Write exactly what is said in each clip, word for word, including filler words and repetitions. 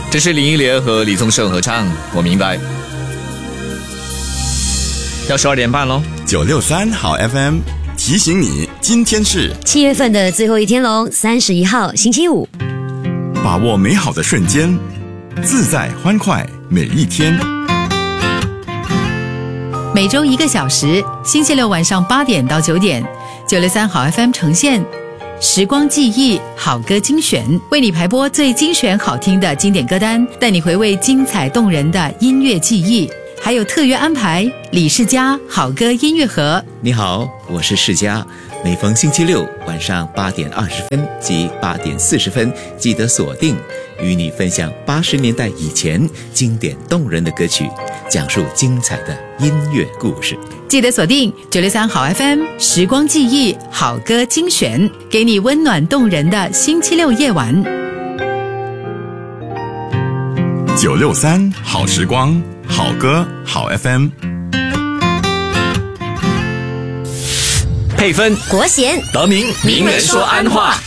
这是林忆莲和李宗盛合唱，我明白。要十二点半喽。 九六三好 F M 提醒你，今天是七月份的最后一天喽，三十一号星期五。 把握美好的瞬间，自在欢快每一天。 每周一个小时，星期六晚上八点到九点，九六三好 F M 呈现时光记忆好歌精选，为你排播最精选好听的经典歌单，带你回味精彩动人的音乐记忆。还有特约安排李世嘉好歌音乐盒。 你好，我是世嘉，每逢星期六晚上八点二十分及八点四十分，记得锁定，与你分享八十年代以前经典动人的歌曲，讲述精彩的音乐故事。 记得锁定九六三好 F M 时光记忆好歌精选，给你温暖动人的星期六夜晚。 九六三好时光，好歌好 F M。 配分国贤德明，名人说安话。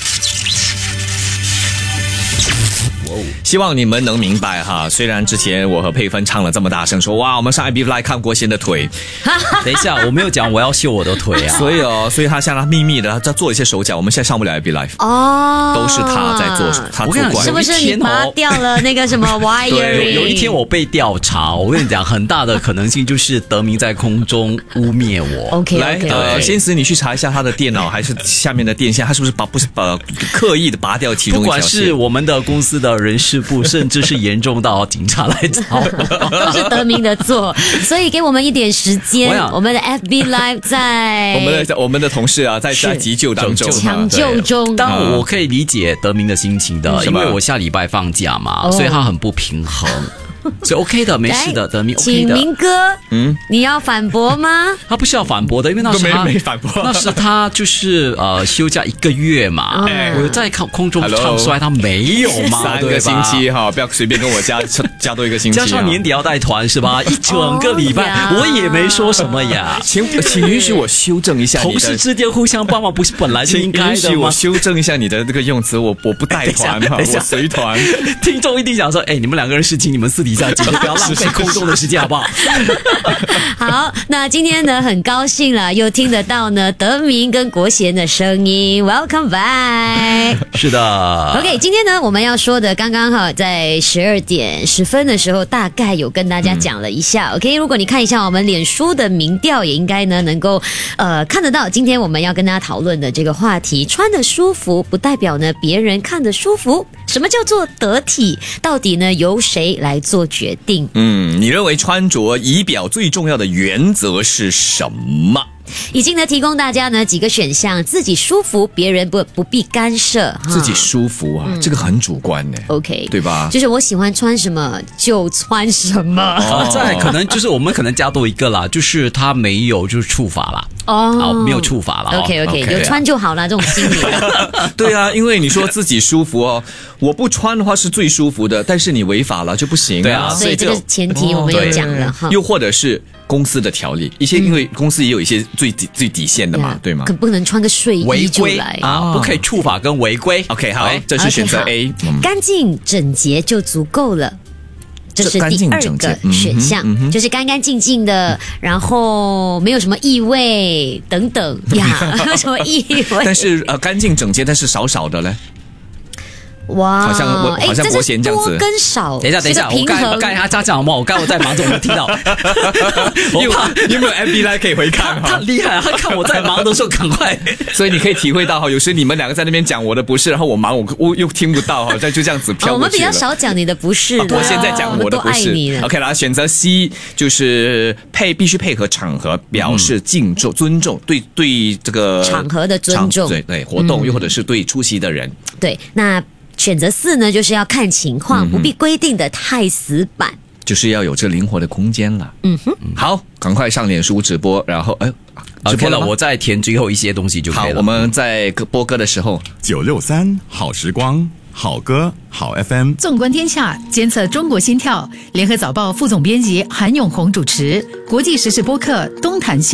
希望你们能明白哈，虽然之前我和佩芬唱了这么大声说哇我们上 I B Live 看国贤的腿， 等一下我没有讲我要秀我的腿啊， 所以哦，所以他向他秘密的在做一些手脚，我们现在上不了 I B Live 哦， 都是他在做，他做怪， 是不是你拔掉了那个什么 wiring？ 有一天我被调查，我跟你讲，很大的可能性就是德明在空中污蔑我。 OK， 来，呃，先时你去查一下他的电脑还是下面的电线，他是不是把不是把刻意的拔掉其中一条线？ 不管是我们的公司的人事部，甚至是严重到警察来找， 都是德明的错，所以给我们一点时间，我们的 F B Live 在我们的我们的同事啊，在在急救当中， 抢救中。 但我可以理解德明的心情的，因为我下礼拜放假嘛，所以他很不平衡。所以 OK 的，没事的，德明 OK 的。 请明哥，嗯，你要反驳吗？ 他不需要反驳的，因为那是他没没反驳， 那是他就是呃休假一个月嘛。我在空中唱衰他没有嘛？ 三个星期哈，不要随便跟我加加多一个星期。 加上年底要带团是吧？一整个礼拜，我也没说什么呀。 请请允许我修正一下， 同事之间互相帮忙不是本来就应该的吗？ 请允许我修正一下你的这个用词，我我不带团哈，我随团。 听众一定想说，哎，你们两个人事情你们私底下记得不要浪费空中的时间好不好？ 好，那今天呢很高兴了，又听得到呢德明跟国贤的声音 ，Welcome back。 是的 ，OK， 今天呢我们要说的，刚刚哈在十二点十分的时候，大概有跟大家讲了一下。嗯、OK， 如果你看一下我们脸书的民调，也应该呢能够呃看得到，今天我们要跟大家讨论的这个话题，穿得舒服不代表呢别人看得舒服。什么叫做得体？到底呢由谁来做决定？ 嗯，你认为穿着仪表最重要的原则是什么？ 已经呢提供大家呢几个选项，自己舒服，别人不不必干涉。 自己舒服啊，嗯、这个很主观呢。 OK， 对吧？ 就是我喜欢穿什么就穿什么。 哦、再可能就是我们可能加多一个啦，就是他没有就是触法啦。哦，好，没有触法了。 OK OK，, okay 有穿就好了，这种心理。 对啊，因为你说自己舒服哦，我不穿的话是最舒服的，但是你违法了就不行啊。 对啊， 所以这个前提我们有讲了哈。 又或者是公司的条例，一些因为公司也有一些最底最底线的嘛，对吗？ 可不能穿个睡衣就来啊，不可以触法跟违规。 OK， 好，这是选择 A， 干净整洁就足够了。这是第二个选项，嗯嗯、就是干干净净的，然后没有什么异味等等呀，没有什么异味。 但是呃，干净整洁，但是少少的嘞。 哇， 好像我好像国贤这样子， 多跟少。 等一下，等一下，我刚刚他他讲好吗？我刚我在忙着，我没听到。 我怕你有没有 M B 来可以回看？ 他厉害，他看我在忙的时候赶快。 所以你可以体会到哈，有时你们两个在那边讲我的不是，然后我忙我我又听不到哈，就这样子飘过去了。 我们比较少讲你的不是， 我现在讲我的不是。OK 啦，选择 C 就是配必须配合场合，表示敬重、尊重，对对这个场合的尊重， 对对活动，又或者是对出席的人。 对，那。选择四呢，就是要看情况，不必规定的太死板， 就是要有这灵活的空间了。嗯哼，好，赶快上脸书直播，然后哎， 直播了，我再填最后一些东西就可以了。 好，我们在播歌的时候， 九六三好时光，好歌好 F M。 纵观天下，监测中国心跳。联合早报副总编辑韩永红主持，国际时事播客东谈西论。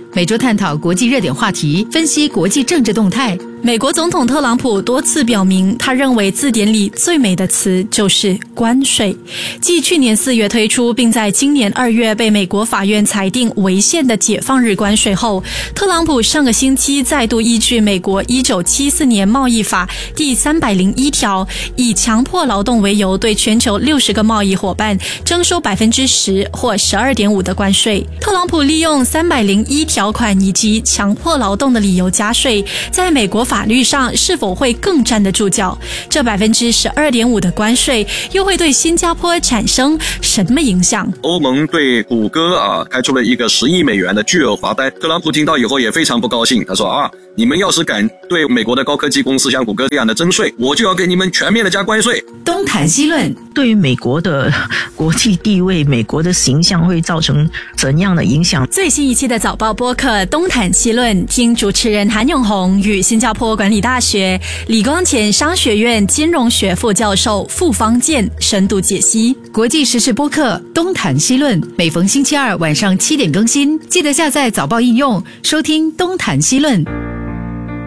每周探讨国际热点话题，分析国际政治动态。 美国总统特朗普多次表明，他认为字典里最美的词就是关税。继去年四月推出，并在今年二月被美国法院裁定违宪的解放日关税后，特朗普上个星期再度依据美国一九七四年贸易法第三百零一条，以强迫劳动为由，对全球六十个贸易伙伴征收百分之十或十二点五的关税。特朗普利用三百零一条款以及强迫劳动的理由加税，在美国法律上是否会更站得住脚？这百分之十二点五的关税又会对新加坡产生什么影响？ 欧盟对谷歌啊开出了一个十亿美元的巨额罚单，特朗普听到以后也非常不高兴，他说啊，你们要是敢对美国的高科技公司像谷歌这样的征税，我就要给你们全面的加关税。 东谈西论， 对于美国的国际地位、美国的形象会造成怎样的影响？ 最新一期的早报播客东谈西论，听主持人韩永红与新加坡管理大学李光前商学院金融学副教授傅方健深度解析国际时事播客东谈西论，每逢星期二晚上七点更新，记得下载早报应用收听东谈西论。